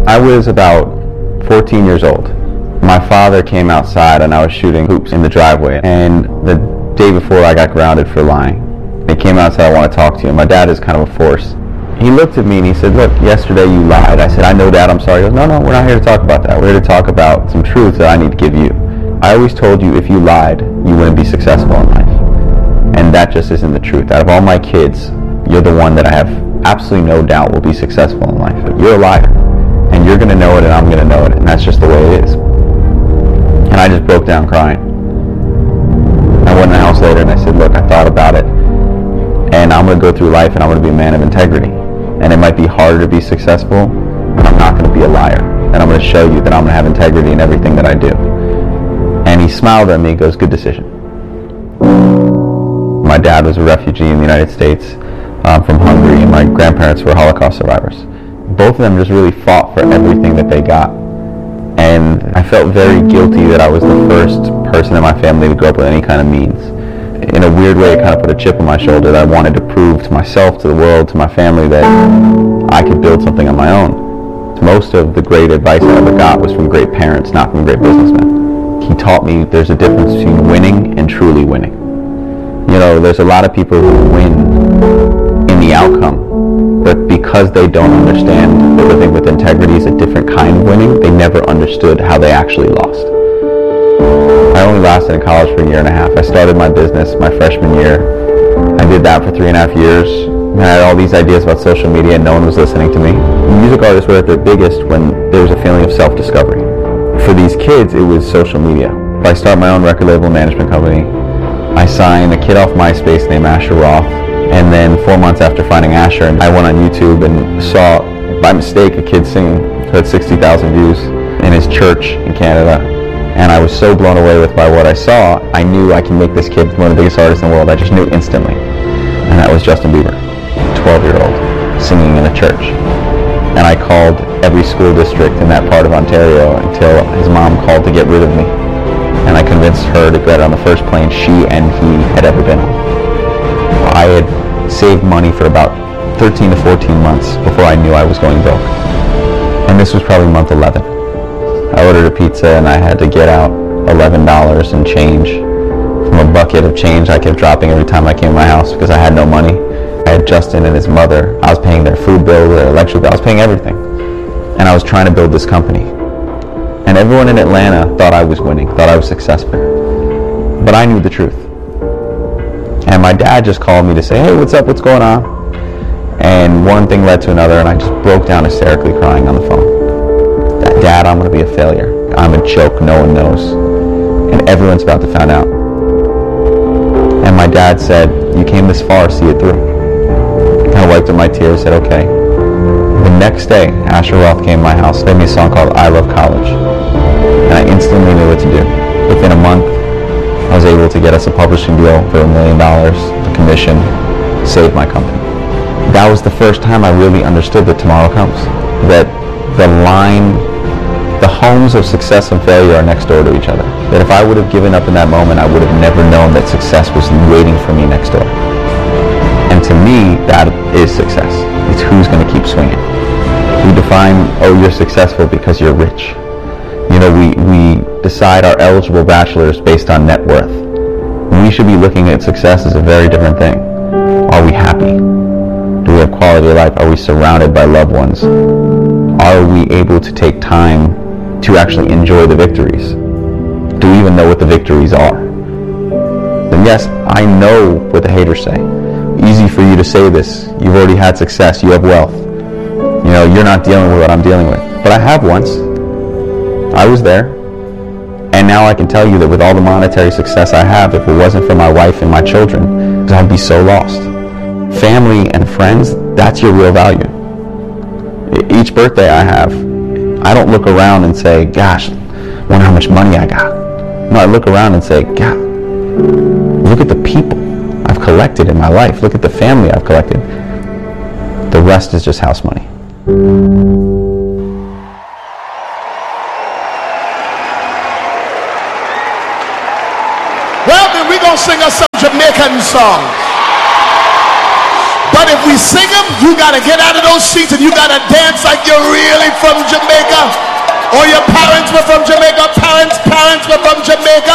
I was about 14 years old. My father came outside and I was shooting hoops in the driveway, and the day before I got grounded for lying. He came out and said, I want to talk to you. My dad is kind of a force. He looked at me and he said, look, yesterday you lied. I said, I know, Dad, I'm sorry. He goes, no, we're not here to talk about that. We're here to talk about some truths that I need to give you. I always told you if you lied, you wouldn't be successful in life. And that just isn't the truth. Out of all my kids, you're the one that I have absolutely no doubt will be successful in life. You're a liar. And you're going to know it and I'm going to know it. And that's just the way it is. And I just broke down crying. I went in the house later and I said, look, I thought about it. And I'm going to go through life and I'm going to be a man of integrity. And it might be harder to be successful, but I'm not going to be a liar. And I'm going to show you that I'm going to have integrity in everything that I do. And he smiled at me and goes, good decision. My dad was a refugee in the United States from Hungary, and my grandparents were Holocaust survivors. Both of them just really fought for everything that they got. And I felt very guilty that I was the first person in my family to grow up with any kind of means. In a weird way, it kind of put a chip on my shoulder that I wanted to prove to myself, to the world, to my family that I could build something on my own. Most of the great advice I ever got was from great parents, not from great businessmen. He taught me there's a difference between winning and truly winning. You know, there's a lot of people who win in the outcome, but because they don't understand that living with integrity is a different kind of winning, they never understood how they actually lost. I only lasted in college for a year and a half. I started my business my freshman year. I did that for 3.5 years. I had all these ideas about social media and no one was listening to me. Music artists were at their biggest when there was a feeling of self-discovery. For these kids, it was social media. I started my own record label management company. I signed a kid off MySpace named Asher Roth. And then 4 months after finding Asher, I went on YouTube and saw, by mistake, a kid singing who had 60,000 views in his church in Canada. And I was so blown away by what I saw, I knew I can make this kid one of the biggest artists in the world. I just knew instantly. And that was Justin Bieber, 12-year-old, singing in a church. And I called every school district in that part of Ontario until his mom called to get rid of me. And I convinced her to get on the first plane she and he had ever been on. I had saved money for about 13 to 14 months before I knew I was going broke. And this was probably month 11. I ordered a pizza and I had to get out $11 in change from a bucket of change I kept dropping every time I came to my house because I had no money. I had Justin and his mother. I was paying their food bill, their electric bill. I was paying everything. And I was trying to build this company. And everyone in Atlanta thought I was winning, thought I was successful. But I knew the truth. And my dad just called me to say, hey, what's up, what's going on? And one thing led to another, and I just broke down hysterically crying on the phone. Dad, I'm going to be a failure. I'm a joke, no one knows. And everyone's about to find out. And my dad said, you came this far, see it through. And I wiped up my tears, said, okay. The next day, Asher Roth came to my house, played me a song called I Love College. And I instantly knew what to do. Within a month, I was able to get us a publishing deal for $1 million, a commission, save my company. That was the first time I really understood that tomorrow comes. That the homes of success and failure are next door to each other. That if I would have given up in that moment, I would have never known that success was waiting for me next door. And to me, that is success. It's who's going to keep swinging. We define, oh, you're successful because you're rich. You know, we decide our eligible bachelors based on net worth. We should be looking at success as a very different thing. Are we happy? Do we have quality of life? Are we surrounded by loved ones? Are we able to take time to actually enjoy the victories? Do we even know what the victories are? And yes, I know what the haters say. Easy for you to say this. You've already had success. You have wealth. You know, you're not dealing with what I'm dealing with. But I have once. I was there. And now I can tell you that with all the monetary success I have, if it wasn't for my wife and my children, I'd be so lost. Family and friends, that's your real value. Each birthday I have, I don't look around and say, gosh, I wonder how much money I got. No, I look around and say, God, look at the people I've collected in my life. Look at the family I've collected. The rest is just house money. Well, then we're going to sing us some Jamaican songs. But if we sing them, you gotta get out of those seats and you gotta dance like you're really from Jamaica. Or your parents were from Jamaica, parents were from Jamaica.